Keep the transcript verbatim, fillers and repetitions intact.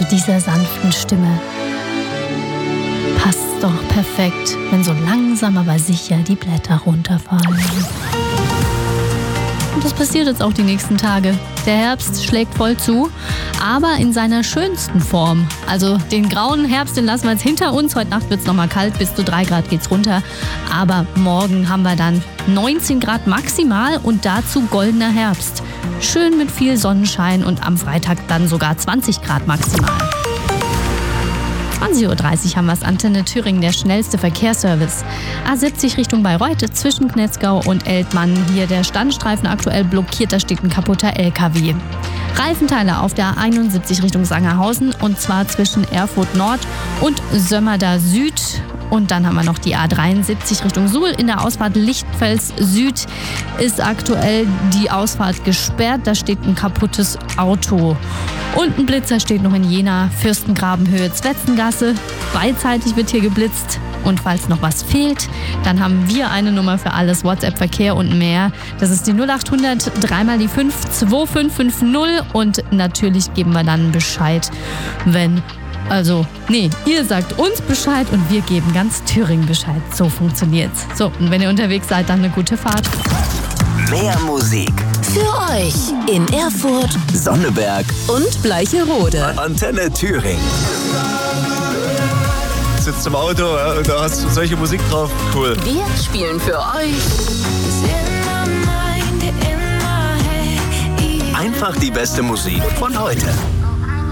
zu dieser sanften Stimme. Passt doch perfekt, wenn so langsam aber sicher die Blätter runterfallen. Und das passiert jetzt auch die nächsten Tage. Der Herbst schlägt voll zu, aber in seiner schönsten Form. Also den grauen Herbst, den lassen wir jetzt hinter uns. Heute Nacht wird es nochmal kalt, bis zu drei Grad geht's runter. Aber morgen haben wir dann neunzehn Grad maximal und dazu goldener Herbst. Schön mit viel Sonnenschein und am Freitag dann sogar zwanzig Grad maximal. zwanzig Uhr dreißig haben wir es, Antenne Thüringen, der schnellste Verkehrsservice. A siebzig Richtung Bayreuth, zwischen Knetzgau und Eltmann. Hier der Standstreifen aktuell blockiert, da steht ein kaputter L K W. Reifenteile auf der A einundsiebzig Richtung Sangerhausen und zwar zwischen Erfurt Nord und Sömmerda Süd. Und dann haben wir noch die A dreiundsiebzig Richtung Suhl. In der Ausfahrt Lichtfels Süd ist aktuell die Ausfahrt gesperrt. Da steht ein kaputtes Auto. Und ein Blitzer steht noch in Jena, Fürstengrabenhöhe, Zwetzengasse. Beidseitig wird hier geblitzt. Und falls noch was fehlt, dann haben wir eine Nummer für alles, WhatsApp-Verkehr und mehr. Das ist die null acht hundert drei mal die fünf zwei fünf fünf null. Und natürlich geben wir dann Bescheid, wenn... Also, nee, ihr sagt uns Bescheid und wir geben ganz Thüringen Bescheid. So funktioniert's. So, und wenn ihr unterwegs seid, dann eine gute Fahrt. Mehr Musik für euch in Erfurt, Sonneberg und Bleicherode. Antenne Thüringen. Sitzt im Auto, ja, und da hast du solche Musik drauf. Cool. Wir spielen für euch Einfach die beste Musik von heute.